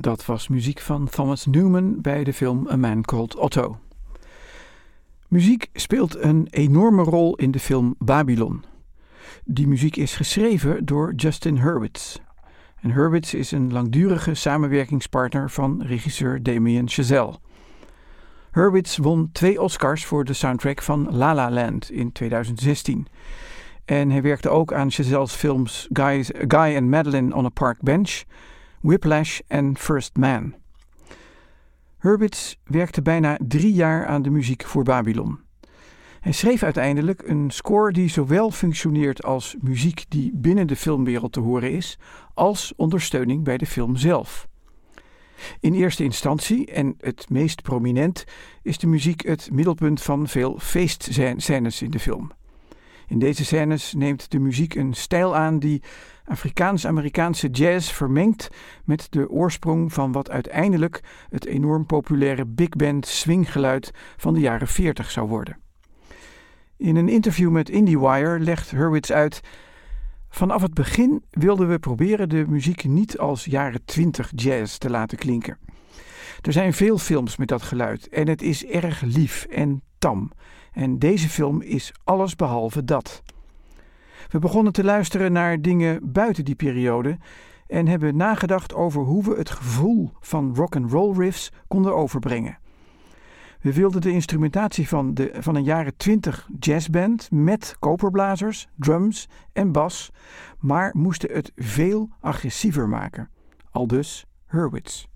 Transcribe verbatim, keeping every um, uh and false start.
Dat was muziek van Thomas Newman bij de film A Man Called Otto. Muziek speelt een enorme rol in de film Babylon. Die muziek is geschreven door Justin Hurwitz. En Hurwitz is een langdurige samenwerkingspartner van regisseur Damien Chazelle. Hurwitz won twee Oscars voor de soundtrack van La La Land in tweeduizend zestien. En hij werkte ook aan Chazelle's films Guy, Guy and Madeline on a Park Bench, Whiplash en First Man. Hurwitz werkte bijna drie jaar aan de muziek voor Babylon. Hij schreef uiteindelijk een score die zowel functioneert als muziek die binnen de filmwereld te horen is, als ondersteuning bij de film zelf. In eerste instantie, en het meest prominent, is de muziek het middelpunt van veel feestscènes in de film. In deze scènes neemt de muziek een stijl aan die Afrikaans-Amerikaanse jazz vermengt met de oorsprong van wat uiteindelijk het enorm populaire big band swinggeluid van de jaren veertig zou worden. In een interview met IndieWire legt Hurwitz uit: vanaf het begin wilden we proberen de muziek niet als jaren twintig jazz te laten klinken. Er zijn veel films met dat geluid en het is erg lief en tam. En deze film is alles behalve dat. We begonnen te luisteren naar dingen buiten die periode en hebben nagedacht over hoe we het gevoel van rock'n'roll riffs konden overbrengen. We wilden de instrumentatie van, de, van een jaren twintig jazzband met koperblazers, drums en bas, maar moesten het veel agressiever maken. Aldus Hurwitz.